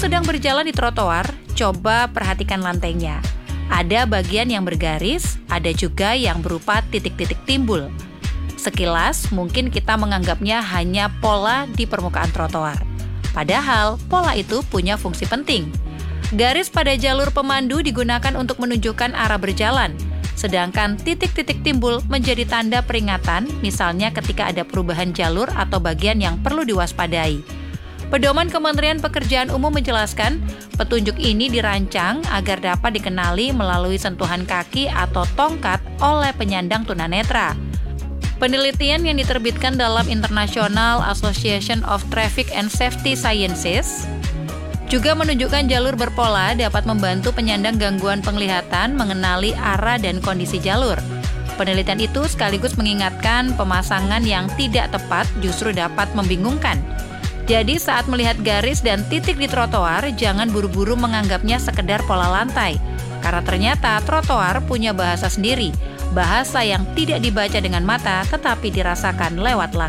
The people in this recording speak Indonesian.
sedang berjalan di trotoar, coba perhatikan lantainya. Ada bagian yang bergaris, ada juga yang berupa titik-titik timbul. Sekilas, mungkin kita menganggapnya hanya pola di permukaan trotoar. Padahal, pola itu punya fungsi penting. Garis pada jalur pemandu digunakan untuk menunjukkan arah berjalan, sedangkan titik-titik timbul menjadi tanda peringatan, misalnya ketika ada perubahan jalur atau bagian yang perlu diwaspadai. Pedoman Kementerian Pekerjaan Umum menjelaskan, petunjuk ini dirancang agar dapat dikenali melalui sentuhan kaki atau tongkat oleh penyandang tunanetra. Penelitian yang diterbitkan dalam International Association of Traffic and Safety Sciences juga menunjukkan jalur berpola dapat membantu penyandang gangguan penglihatan mengenali arah dan kondisi jalur. Penelitian itu sekaligus mengingatkan pemasangan yang tidak tepat justru dapat membingungkan. Jadi saat melihat garis dan titik di trotoar, jangan buru-buru menganggapnya sekedar pola lantai. Karena ternyata trotoar punya bahasa sendiri, bahasa yang tidak dibaca dengan mata tetapi dirasakan lewat langkah.